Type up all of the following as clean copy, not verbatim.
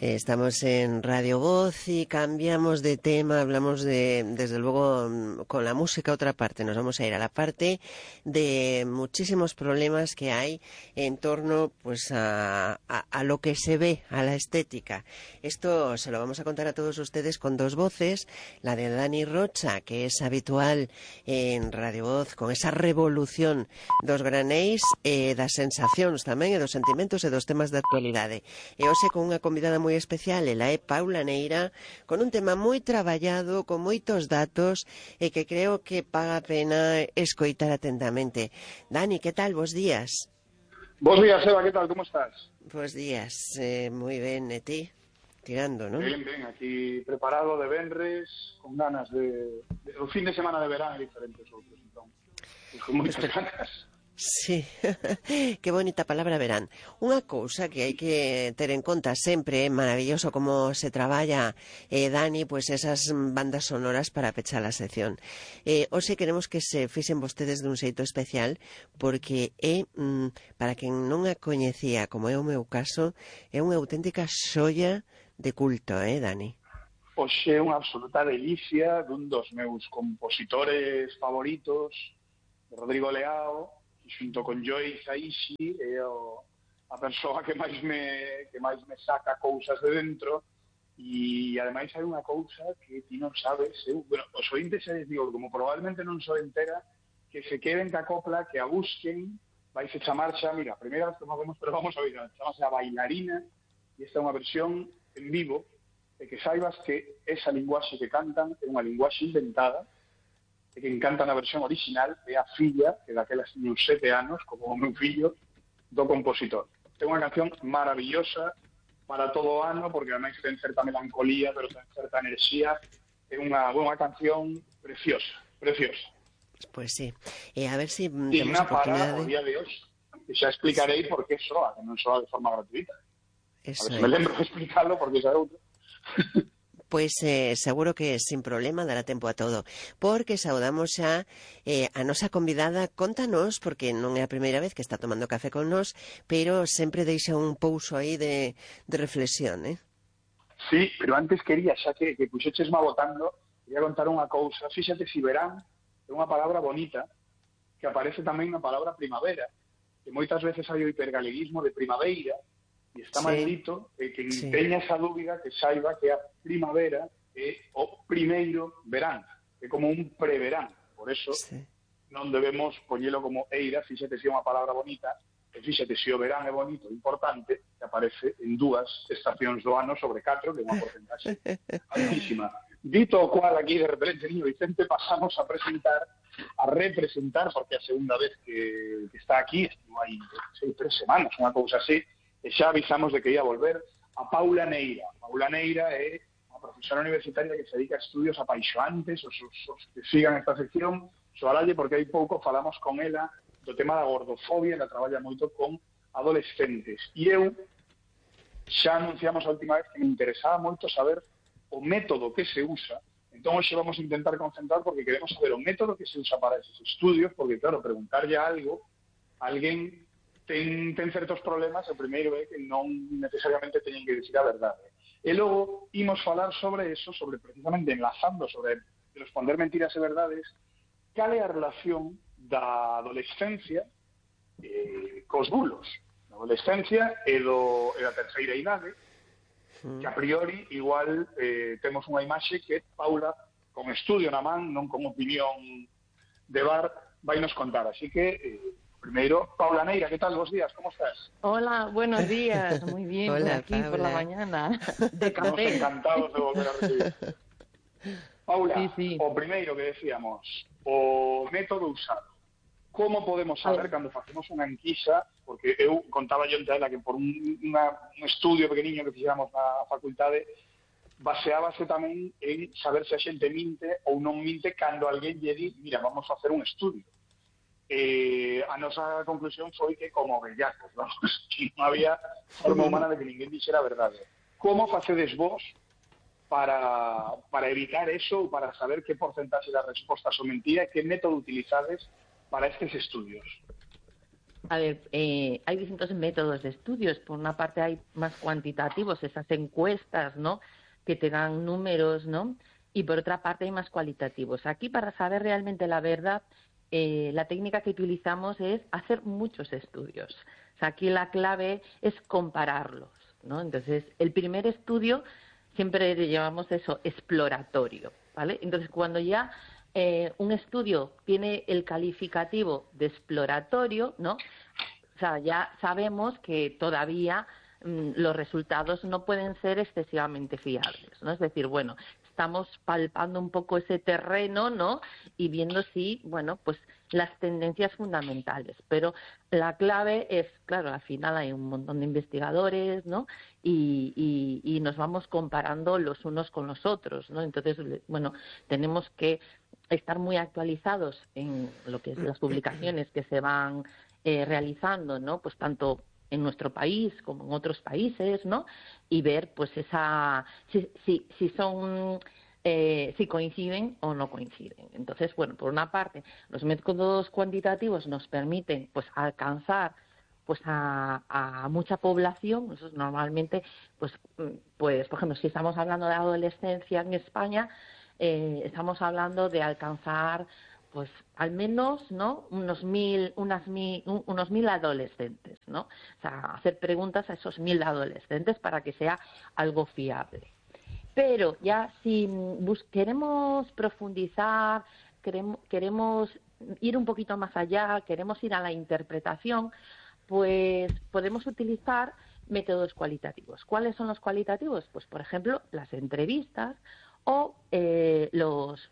Estamos en Radio Voz y cambiamos de tema, hablamos desde luego, con la música otra parte. Nos vamos a ir a la parte de muchísimos problemas que hay en torno pues a lo que se ve, a la estética. Esto se lo vamos a contar a todos ustedes con dos voces, la de Dani Rocha, que es habitual en Radio Voz, con esa revolución dos granéis, das sensacións tamén e dos sentimentos e dos temas de actualidade. E hoxe con unha convidada moi especial, ela é Paula Neira, con un tema moi traballado, con moitos datos e que creo que paga a pena escoitar atentamente. Dani, que tal? Bos días. Bos días, Eva, que tal? Como estás? Bos días, moi ben, e ti? Tirando, non? Ben, aquí preparado de venres, con ganas de o fin de semana de verán e diferentes outros, entón. Con moitas ganas. Sí, que bonita palabra verán. Unha cousa que hai que ter en conta sempre, é maravilloso como se traballa, Dani, pois esas bandas sonoras para pechar a sección. Hoxe queremos que se fixen vostedes dun xeito especial, porque é, para quen non a coñecía, como é o meu caso, é unha auténtica xoia de culto, Dani? Hoxe é unha absoluta delicia dun dos meus compositores favoritos, Rodrigo Leao, xunto con Joey Hisaishi, é a persoa que máis me saca cousas de dentro, e ademais hai unha cousa que ti non sabes, os ointes xa les digo, como probablemente non so entera, que se queden ca copla, que a busquen, vais a chamar xa, mira, a primeira vez que facemos, pero vamos a ver, chamase a Bailarina, e esta é unha versión en vivo, e que saibas que esa linguaxe que cantan é unha linguaxe inventada, e que encanta na versión original é a filla, que daquelas tiña uns 7 anos, como o meu fillo, do compositor. É unha canción maravillosa para todo o ano, porque ademais ten certa melancolía, pero ten certa enerxía. É unha canción preciosa, preciosa. Pois sí. E a ver se temos digna oportunidade. Para o día de hoxe. E xa explicarei por que soa, que non soa de forma gratuita. Eso a ver se me lembro de explicarlo, porque xa é outro. Pois seguro que sin problema dará tempo a todo, porque saudamos xa a nosa convidada. Contanos, porque non é a primeira vez que está tomando café con nós, pero sempre deixa un pouso aí de reflexión, Sí, pero antes quería, xa que puxechesma votando, quería contar unha cousa. Fíxate, si verán é unha palabra bonita que aparece tamén na palabra primavera, que moitas veces hai o hipergaleguismo de primaveira, e está maldito, que teña esa dúbida, que saiba que a primavera é o primeiro verán, é como un preverán. Por eso non debemos poñelo como eira, fíxate se é unha palabra bonita, e fíxate se o verán é bonito, importante, que aparece en 2 estacións do ano sobre 4, que é unha porcentaxe altísima. Dito o cual, aquí de repente, niño Vicente, pasamos a representar, porque é a segunda vez que está aquí, estivo aí 3 semanas, unha cousa así, e xa avisamos de que ia volver, a Paula Neira. Paula Neira é unha profesora universitaria que se dedica a estudios apaixoantes, os que sigan esta sección, soalalle porque hai pouco falamos con ela do tema da gordofobia, que traballa moito con adolescentes. E eu xa anunciamos a última vez que me interesaba moito saber o método que se usa. Entón, hoxe vamos a intentar concentrar porque queremos saber o método que se usa para esos estudios, porque, claro, preguntarlle algo a alguén ten certos problemas. O primeiro é que non necesariamente teñen que dicir a verdade. E logo imos falar sobre eso, sobre precisamente enlazando sobre responder mentiras e verdades, cal é a relación da adolescencia cos bulos. Da adolescencia e da terceira idade, que a priori igual temos unha imaxe que Paula, con estudio na man, non con opinión de bar, vai nos contar. Así que... Primero, Paula Neira, ¿qué tal? Bos días, ¿cómo estás? Hola, buenos días, muy bien. Hola, por aquí, Paula. por la mañana, de café. Estamos encantados de volver a recibir. Paula, sí. O primeiro que decíamos, o método usado. Como podemos saber cando facemos unha enquisa, porque eu contaba yo ela que por un estudio pequeniño que fixamos na facultade, baseábase tamén en saber se a xente minte ou non minte cando alguén lle di, mira, vamos a hacer un estudio. A nosa conclusión foi que como bellacos, vamos, que non había forma humana de que ninguén dixera a verdade. Como facedes vos para evitar eso, ou para saber que porcentaxe das respostas son mentira, e que método utilizades para estes estudios? A ver, hay distintos métodos de estudios. Por una parte hay más cuantitativos, esas encuestas, ¿no?, que te dan números, ¿no? Y por otra parte hay más cualitativos. Aquí, para saber realmente la verdad, la técnica que utilizamos es hacer muchos estudios. O sea, aquí la clave es compararlos, ¿no? Entonces, el primer estudio siempre le llamamos eso, exploratorio, ¿vale? Entonces, cuando ya un estudio tiene el calificativo de exploratorio, ¿no? O sea, ya sabemos que todavía los resultados no pueden ser excesivamente fiables, ¿no? Es decir, bueno, estamos palpando un poco ese terreno, ¿no? Y viendo si, bueno, pues las tendencias fundamentales. Pero la clave es, claro, al final hay un montón de investigadores, ¿no? Y nos vamos comparando los unos con los otros, ¿no? Entonces, bueno, tenemos que estar muy actualizados en lo que es las publicaciones que se van realizando, ¿no? Pues tanto en nuestro país como en otros países, ¿no? Y ver, pues, si son si coinciden o no coinciden. Entonces, bueno, por una parte, los métodos cuantitativos nos permiten, pues, alcanzar pues a mucha población. Eso es normalmente, pues, por ejemplo, si estamos hablando de adolescencia en España, estamos hablando de alcanzar, pues, al menos, ¿no?, unos 1.000 adolescentes, ¿no? O sea, hacer preguntas a esos 1.000 adolescentes para que sea algo fiable. Pero ya si queremos profundizar, queremos ir un poquito más allá, queremos ir a la interpretación, pues podemos utilizar métodos cualitativos. ¿Cuáles son los cualitativos? Pues, por ejemplo, las entrevistas o los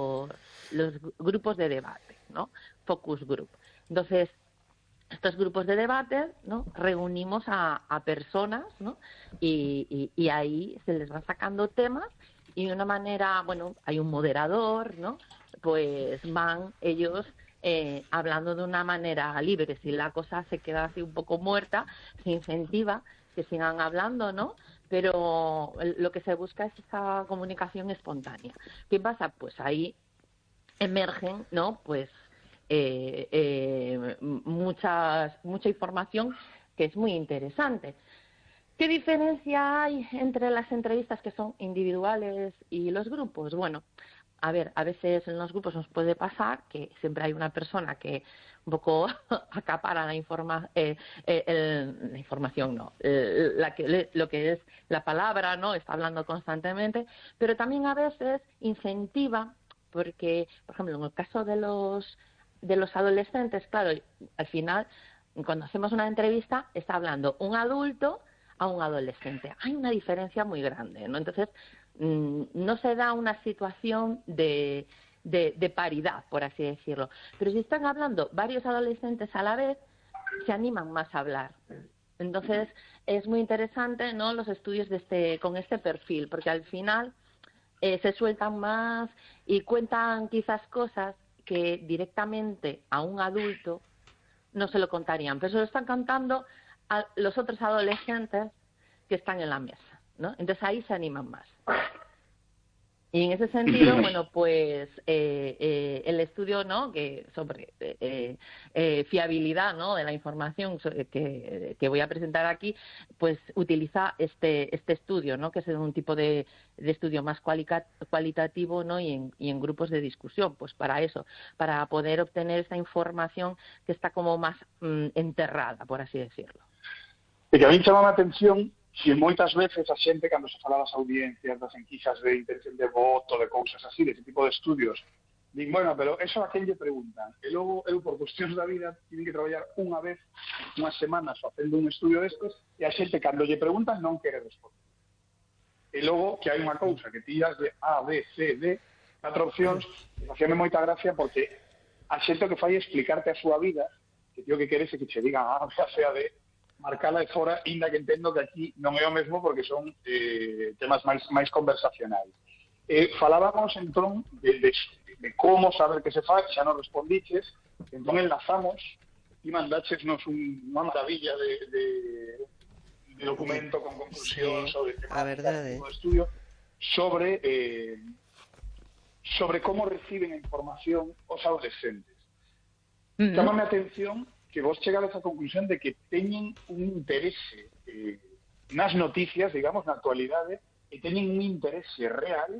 grupos de debate, ¿no? Focus group. Entonces, estos grupos de debate, ¿no?, reunimos a personas, ¿no?, y ahí se les van sacando temas y de una manera, bueno, hay un moderador, ¿no?, pues van ellos hablando de una manera libre. Si la cosa se queda así un poco muerta, se incentiva que sigan hablando, ¿no?, pero lo que se busca es esa comunicación espontánea. ¿Qué pasa? Pues ahí emergen, ¿no?, pues mucha información que es muy interesante. ¿Qué diferencia hay entre las entrevistas que son individuales y los grupos? Bueno, a ver, a veces en los grupos nos puede pasar que siempre hay una persona que un poco acapara la información, no, lo que es la palabra, ¿no? Está hablando constantemente, pero también a veces incentiva, porque, por ejemplo, en el caso de los adolescentes, claro, al final, cuando hacemos una entrevista, está hablando un adulto a un adolescente. Hay una diferencia muy grande, ¿no? Entonces, no se da una situación de paridad, por así decirlo. Pero si están hablando varios adolescentes a la vez, se animan más a hablar. Entonces, es muy interesante, ¿no?, los estudios con este perfil, porque al final se sueltan más y cuentan quizás cosas que directamente a un adulto no se lo contarían, pero se lo están contando a los otros adolescentes que están en la mesa, ¿no? Entonces ahí se animan más. Y en ese sentido, bueno, pues el estudio, ¿no?, que sobre fiabilidad, ¿no?, de la información que voy a presentar aquí, pues utiliza este estudio, ¿no?, que es un tipo de estudio más cualitativo, ¿no?, y en grupos de discusión, pues para eso, para poder obtener esta información que está como más enterrada, por así decirlo. E que a mí chamaba a atención que moitas veces a xente, cando se fala das audiencias, das enquisas de intención de voto, de cousas así, de ese tipo de estudios, din, bueno, pero eso a quen lle preguntan? E logo, eu, por cuestións da vida, tive que traballar unha vez, unhas semanas, facendo un estudio destes, e a xente, cando lle preguntan, non quere responder. E logo, que hai unha cousa, que tiras de A, B, C, D, 4 opcións, e facíame moita gracia porque a xente o que fai é explicarte a súa vida, que tío que queres é que che digan A, B, C, A, D, marcala de fora, inda que entendo que aquí non é o mesmo porque son temas máis conversacionais. Falábamos, entón, de como saber que se fai, xa nos respondiches, entón enlazamos e mandáchesnos unha maravilla de documento con conclusións sobre temáticas de estudio sobre como reciben a información os adolescentes. Chámame a atención que vos chegades á conclusión de que teñen un interese nas noticias, digamos, na actualidade, e teñen un interese real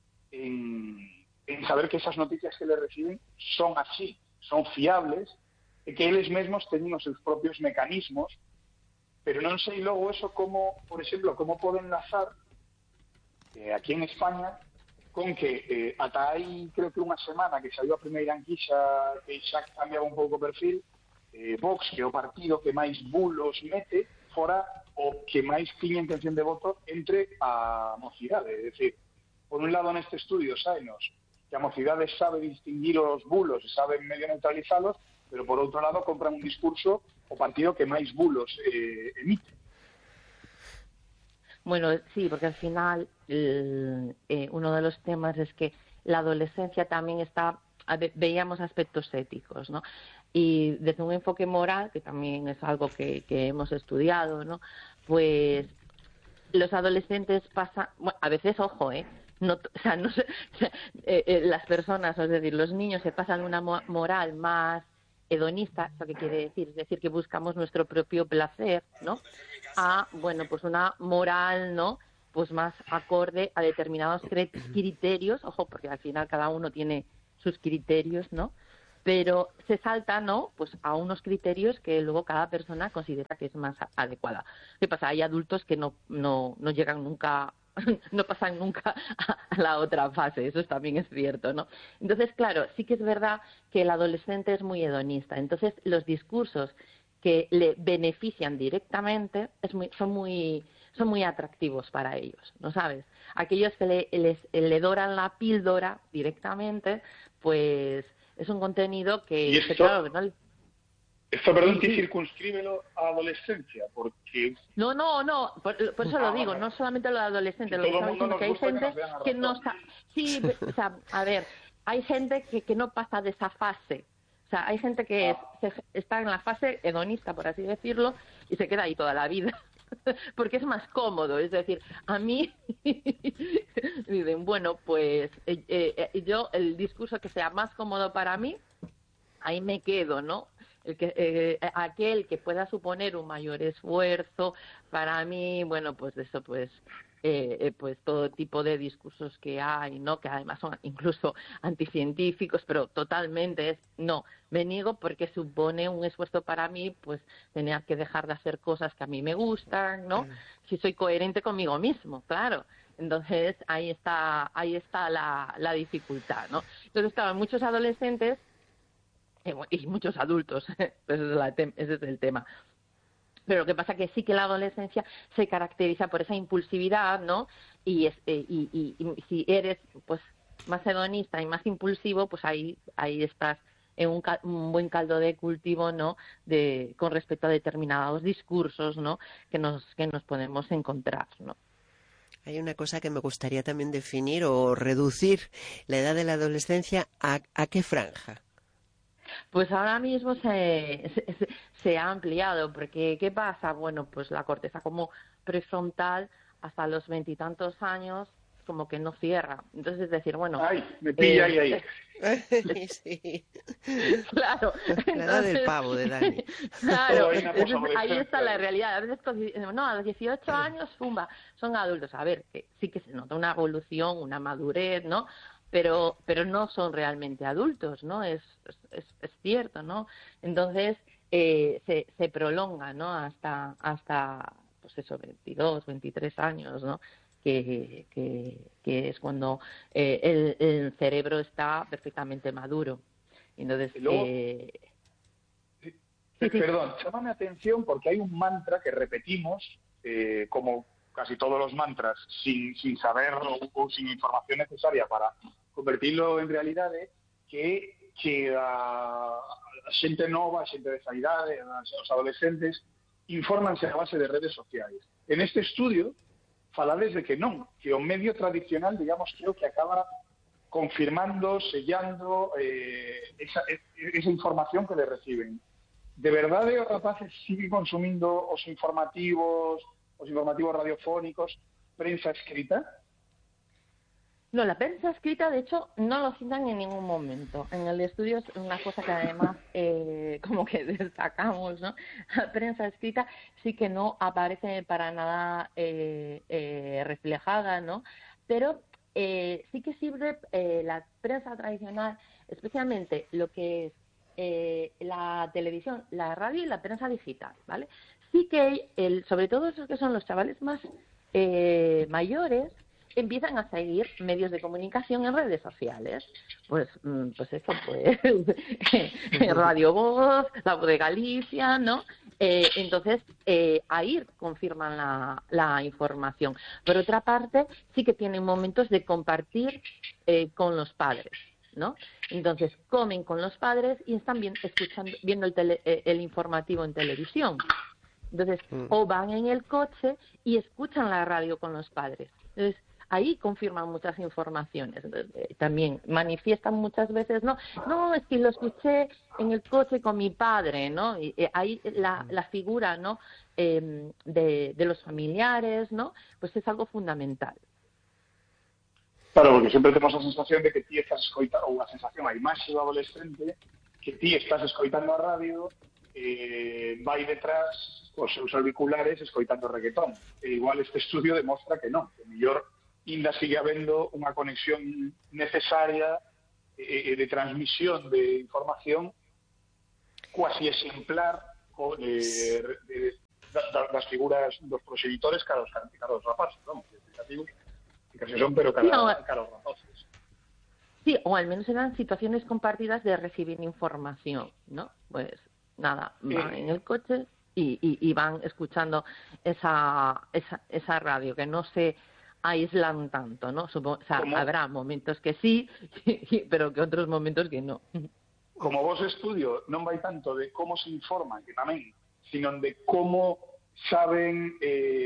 en saber que esas noticias que le reciben son así, son fiables, e que eles mesmos teñen os seus propios mecanismos, pero non sei logo eso como, por exemplo, como poden enlazar aquí en España con que ata hai, creo que unha semana que saiu a primeira enquisa que xa cambiaba un pouco o perfil, Vox, que é o partido que máis bulos mete, fora o que máis tiña intención de voto entre a mocidade. É dicir, por un lado neste estudio saenos que a mocidade sabe distinguir os bulos e sabe medio neutralizalos, pero por outro lado compran un discurso o partido que máis bulos emite. Bueno, sí, porque al final uno de los temas es que la adolescencia también está, veíamos aspectos éticos, ¿no? Y desde un enfoque moral, que también es algo que hemos estudiado, ¿no? Pues los adolescentes pasan, bueno, a veces, ojo, no, o sea, no sé, las personas, es decir, los niños se pasan una moral más hedonista, ¿eso qué quiere decir? Es decir, que buscamos nuestro propio placer, ¿no? A, bueno, pues una moral, ¿no? Pues más acorde a determinados criterios, ojo, porque al final cada uno tiene sus criterios, ¿no? Pero se salta, ¿no? Pues a unos criterios que luego cada persona considera que es más adecuada. ¿Qué pasa? Hay adultos que no llegan nunca, no pasan nunca a la otra fase, eso también es cierto, ¿no? Entonces, claro, sí que es verdad que el adolescente es muy hedonista. Entonces, los discursos que le benefician directamente son muy atractivos para ellos, ¿no sabes? Aquellos que le doran la píldora directamente, pues es un contenido que, claro, ¿no? Esto, perdón, que circunscríbelo a adolescencia, porque... No, por eso lo digo, no solamente lo de adolescente, lo que estaba diciendo, que hay gente que no está... Sí, o sea, a ver, hay gente que no pasa de esa fase. O sea, hay gente que está en la fase hedonista, por así decirlo, y se queda ahí toda la vida. Porque es más cómodo, es decir, a mí dicen, bueno, pues yo el discurso que sea más cómodo para mí, ahí me quedo, ¿no? Aquel que pueda suponer un mayor esfuerzo para mí, bueno, pues eso, pues todo tipo de discursos que hay, ¿no? Que además son incluso anticientíficos, pero totalmente no, me niego porque supone un esfuerzo para mí, pues tener que dejar de hacer cosas que a mí me gustan, ¿no? Si soy coherente conmigo mismo, claro. Entonces ahí está la dificultad, ¿no? Entonces, claro, muchos adolescentes y muchos adultos, ese es el tema. Pero lo que pasa que sí que la adolescencia se caracteriza por esa impulsividad, ¿no? Y si eres pues más hedonista y más impulsivo, pues ahí estás en un buen caldo de cultivo, ¿no? Con respecto a determinados discursos, ¿no? Que nos podemos encontrar, ¿no? Hay una cosa que me gustaría también definir o reducir la edad de la adolescencia a qué franja. Pues ahora mismo se ha ampliado, porque ¿qué pasa? Bueno, pues la corteza como prefrontal hasta los 20 años como que no cierra. Entonces es decir, bueno... ¡Ay, me pilla ahí! Sí. Claro. La edad del pavo de Dani. Claro, ahí está la realidad. A veces, no, a los 18 años, pumba, son adultos. A ver, que sí que se nota una evolución, una madurez, ¿no? Pero no son realmente adultos, ¿no? Es cierto, ¿no? Entonces se prolonga, ¿no? Hasta pues eso, 22, 23 años, ¿no? Que es cuando el cerebro está perfectamente maduro. Entonces, Perdón, chámame atención porque hay un mantra que repetimos, como casi todos los mantras, sin saberlo o sin información necesaria para convertirlo en realidade, que a xente nova, a xente desa idade, os adolescentes, infórmanse a base de redes sociais. En este estudio, falades de que non, que o medio tradicional, digamos, creo que acaba confirmando, sellando esa información que le reciben. De verdade os rapaces siguen consumindo os informativos radiofónicos, prensa escrita? No, la prensa escrita, de hecho, no lo citan en ningún momento. En el estudio es una cosa que además como que destacamos, ¿no? La prensa escrita sí que no aparece para nada reflejada, ¿no? Pero sí que sirve la prensa tradicional, especialmente lo que es la televisión, la radio y la prensa digital, ¿vale? Sí que sobre todo esos que son los chavales más mayores, empiezan a seguir medios de comunicación en redes sociales. Pues esto, pues, Radio Voz, La Voz de Galicia, ¿no? Entonces, ahí confirman la información. Por otra parte, sí que tienen momentos de compartir con los padres, ¿no? Entonces, comen con los padres y están viendo el informativo en televisión. Entonces, o van en el coche y escuchan la radio con los padres. Entonces, ahí confirman muchas informaciones. Entonces, también manifiestan muchas veces, no, es que lo escuché en el coche con mi padre, ¿no? Y ahí la figura, ¿no? De los familiares, ¿no? Pues es algo fundamental. Claro, porque sempre temos a sensación de que ti estás escoitando, ou a sensación, a imaxe do adolescente, que ti estás escoitando a radio, vai detrás os seus auriculares escoitando reggaetón. E igual este estudio demostra que non, que mellor ainda sigue habendo unha conexión necesaria de transmisión de información cuasi exemplar das figuras dos proxenitores cara aos rapaces, vamos, explicativos, que casi son, pero cara aos rapaces. Sí, o al menos eran situaciones compartidas de recibir información, ¿no? Pues nada, van en el coche y van escuchando esa radio, que no se aíslan tanto, ¿no? Habrá momentos que sí, pero que otros momentos que no. Como vos estudio non vai tanto de como se informan, que tamén, sino de como saben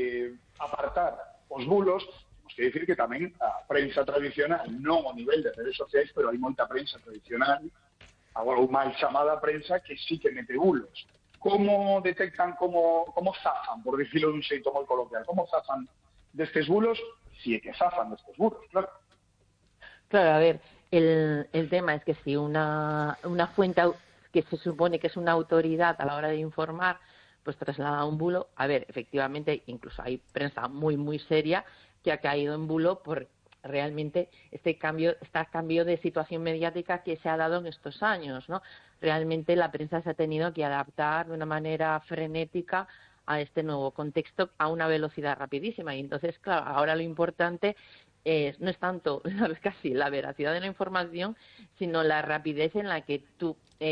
apartar os bulos. Temos que dicir que tamén a prensa tradicional, non ao nivel de redes sociais, pero hai moita prensa tradicional, agora ou mal chamada prensa, que sí que mete bulos. Como detectan, como zafan, por dicirlo dun xeito moi coloquial, como zafan destes bulos, si é que zafan destes bulos, claro. Claro, a ver, el tema es que si una fuente que se supone que es una autoridad a la hora de informar, pues traslada un bulo. A ver, efectivamente, incluso hay prensa muy, muy seria que ha caído en bulo por realmente este cambio de situación mediática que se ha dado en estos años, ¿no? Realmente la prensa se ha tenido que adaptar de una manera frenética a este nuevo contexto a una velocidad rapidísima. Y entonces, claro, ahora lo importante no es tanto casi la veracidad de la información, sino la rapidez en la que tú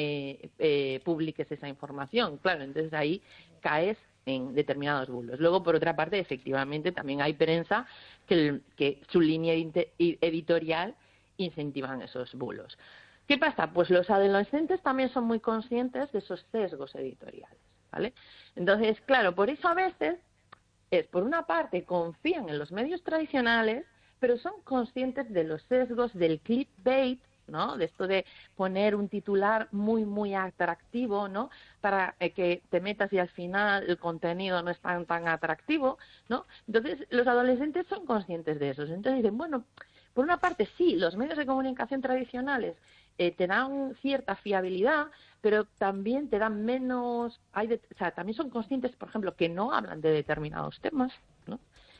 publiques esa información. Claro, entonces ahí caes en determinados bulos. Luego, por otra parte, efectivamente, también hay prensa que su línea editorial incentivan esos bulos. ¿Qué pasa? Pues los adolescentes también son muy conscientes de esos sesgos editoriales, ¿vale? Entonces, claro, por eso a veces por una parte, confían en los medios tradicionales, pero son conscientes de los sesgos del clickbait, ¿no? De esto de poner un titular muy, muy atractivo, ¿no? Para que te metas y al final el contenido no es tan atractivo, ¿no? Entonces, los adolescentes son conscientes de eso. Entonces dicen, bueno, por una parte sí, los medios de comunicación tradicionales te dan cierta fiabilidad, pero también te dan menos... también son conscientes, por ejemplo, que no hablan de determinados temas, ¿no?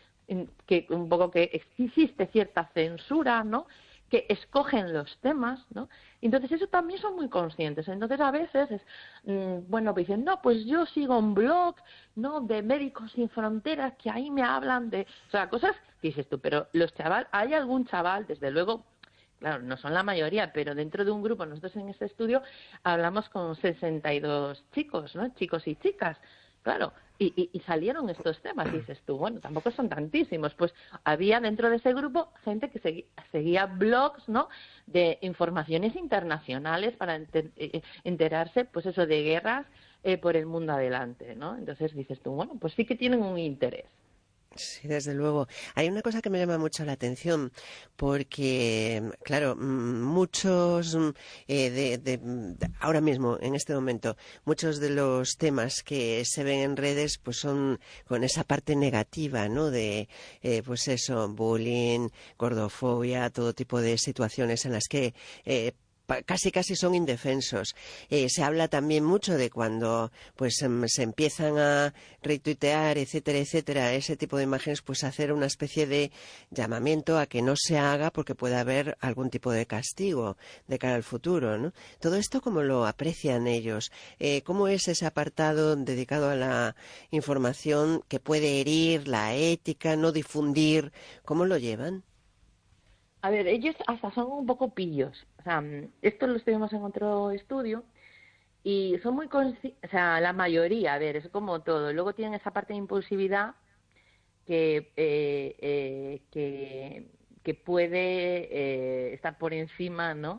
Que un poco que existe cierta censura, ¿no? Que escogen los temas, ¿no? Entonces eso también son muy conscientes. Entonces a veces pues dicen, no, pues yo sigo un blog, ¿no? De Médicos Sin Fronteras, que ahí me hablan de... O sea, cosas que dices tú, pero hay algún chaval, desde luego, claro, no son la mayoría, pero dentro de un grupo, nosotros en este estudio hablamos con 62 chicos, ¿no? Chicos y chicas. Claro, y salieron estos temas, y dices tú, bueno, tampoco son tantísimos. Pues había dentro de ese grupo gente que seguía blogs, ¿no? De informaciones internacionales para enterarse, pues eso, de guerras por el mundo adelante, ¿no? Entonces dices tú, bueno, pues sí que tienen un interés. Sí, desde luego. Hay una cosa que me llama mucho la atención porque, claro, muchos ahora mismo, en este momento, muchos de los temas que se ven en redes, pues son con esa parte negativa, ¿no? De, pues eso, bullying, gordofobia, todo tipo de situaciones en las que casi son indefensos. Se habla también mucho de cuando pues se empiezan a retuitear, etcétera, etcétera, ese tipo de imágenes, pues hacer una especie de llamamiento a que no se haga porque puede haber algún tipo de castigo de cara al futuro, ¿no? Todo esto, ¿cómo lo aprecian ellos? ¿Cómo es ese apartado dedicado a la información que puede herir la ética, no difundir? ¿Cómo lo llevan? A ver, ellos hasta son un poco pillos. O sea, esto lo estuvimos en otro estudio y son muy conscientes, o sea, la mayoría, a ver, es como todo. Luego tienen esa parte de impulsividad que, que puede estar por encima, ¿no?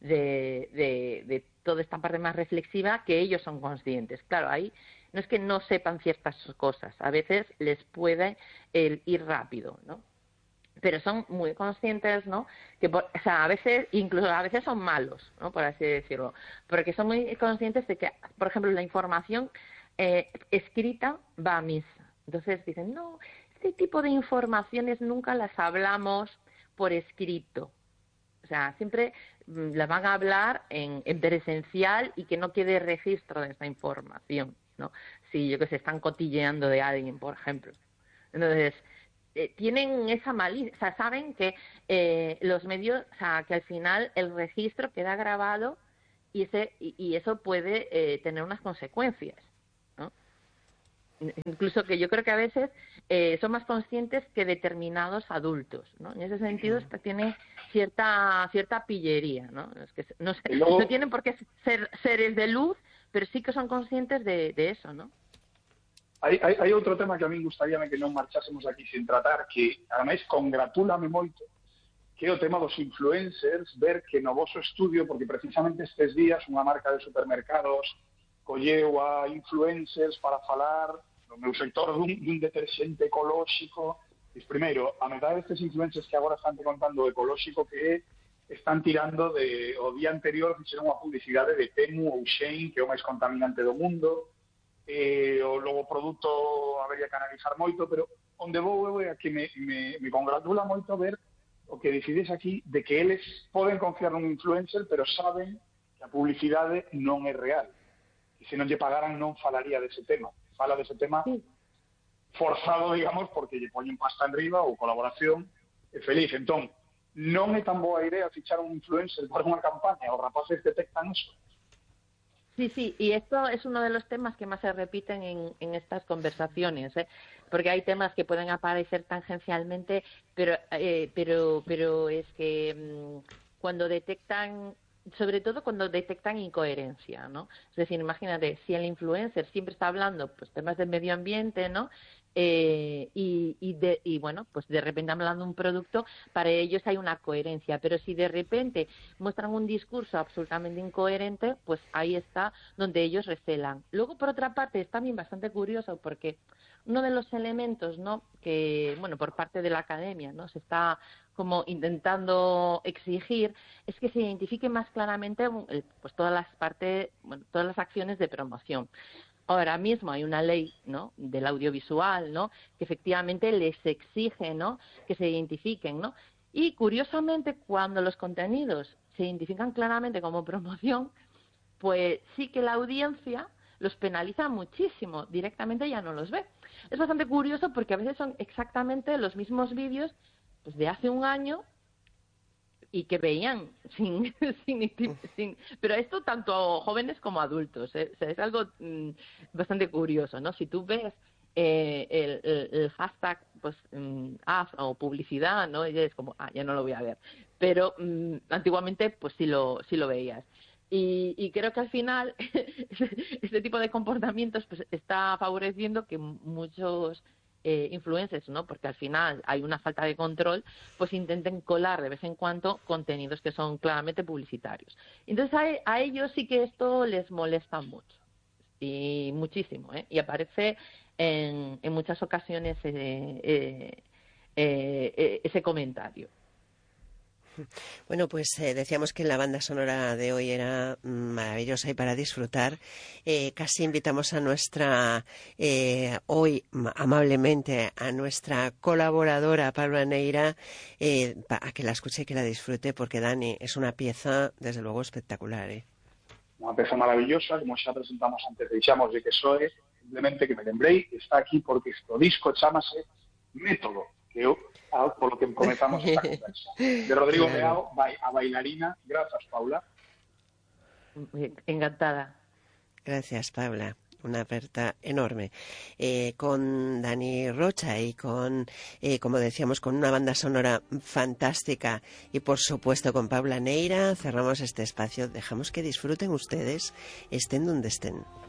De toda esta parte más reflexiva que ellos son conscientes. Claro, ahí no es que no sepan ciertas cosas, a veces les puede ir rápido, ¿no? Pero son muy conscientes, ¿no? Que, o sea, a veces, incluso a veces son malos, ¿no? Por así decirlo, porque son muy conscientes de que, por ejemplo, la información escrita va a misa. Entonces dicen, no, este tipo de informaciones nunca las hablamos por escrito. O sea, siempre las van a hablar en presencial y que no quede registro de esta información, ¿no? Si, yo que sé, están cotilleando de alguien, por ejemplo. Entonces, tienen esa malicia, o sea, saben que los medios, o sea, que al final el registro queda grabado y eso puede tener unas consecuencias, ¿no? Incluso que yo creo que a veces son más conscientes que determinados adultos, ¿no? En ese sentido tiene cierta pillería, ¿no? Es que no Luego, tienen por qué ser seres de luz, pero sí que son conscientes de eso, ¿no? hai outro tema que a min gustaría que non marchásemos aquí sin tratar, que ademais congratúlame moito, que é o tema dos influencers, ver que no voso estudio, porque precisamente estes días unha marca de supermercados colleu a influencers para falar no meu sector dun deterxente ecolóxico. Pois primeiro, a metade destes influencers que agora están te contando o ecolóxico que é, están tirando de o día anterior fixeron unha publicidade de Temu ou Shein, que é o máis contaminante do mundo. O logo produto habería que analizar moito, pero onde vou eu é que me congratula moito ver o que decides aquí de que eles poden confiar nun influencer, pero saben que a publicidade non é real. E se non lle pagaran non falaría dese tema. Fala dese tema forzado, digamos, porque lle poñen pasta en riba ou colaboración é feliz. Entón, non é tan boa idea fichar un influencer para unha campaña, os rapaces detectan eso. Sí, sí, y esto es uno de los temas que más se repiten en estas conversaciones, ¿eh? Porque hay temas que pueden aparecer tangencialmente, pero es que cuando detectan, sobre todo cuando detectan incoherencia, ¿no? Es decir, imagínate, si el influencer siempre está hablando pues temas del medio ambiente, ¿no? Y bueno, pues de repente hablando de un producto, para ellos hay una coherencia, pero si de repente muestran un discurso absolutamente incoherente, pues ahí está donde ellos recelan. Luego, por otra parte, es también bastante curioso porque uno de los elementos, ¿no? Que, bueno, por parte de la academia, ¿no? Se está como intentando exigir es que se identifique más claramente pues todas las partes, bueno, todas las acciones de promoción. Ahora mismo hay una ley, ¿no?, del audiovisual, ¿no?, que efectivamente les exige, ¿no?, que se identifiquen, ¿no? Y curiosamente, cuando los contenidos se identifican claramente como promoción, pues sí que la audiencia los penaliza muchísimo, directamente ya no los ve. Es bastante curioso porque a veces son exactamente los mismos vídeos pues, de hace un año y que veían pero esto tanto jóvenes como adultos, ¿eh? O sea, es algo bastante curioso, ¿no? Si tú ves el hashtag pues ads o publicidad, ¿no? Y es como, ya no lo voy a ver, pero antiguamente pues sí lo veías. Y creo que al final este tipo de comportamientos pues está favoreciendo que muchos influencers, ¿no? Porque al final hay una falta de control, pues intenten colar de vez en cuando contenidos que son claramente publicitarios. Entonces a ellos sí que esto les molesta mucho y muchísimo, ¿eh? Y aparece en muchas ocasiones ese comentario. Bueno, pues decíamos que la banda sonora de hoy era maravillosa y para disfrutar. Casi invitamos a nuestra, hoy amablemente, a nuestra colaboradora Paula Neira a que la escuche y que la disfrute, porque Dani, es una pieza, desde luego, espectacular. Unha peza maravillosa, como xa presentamos antes, deixamos de que soe, simplemente que me lembrei, está aquí porque o disco chamase Método, que eu por lo que comenzamos esta conversa. De Rodrigo Meao, a bailarina. Gracias, Paula. Encantada. Gracias, Paula. Una aperta enorme. Con Dani Rocha y con, como decíamos, con una banda sonora fantástica y, por supuesto, con Paula Neira, cerramos este espacio. Dejamos que disfruten ustedes, estén donde estén.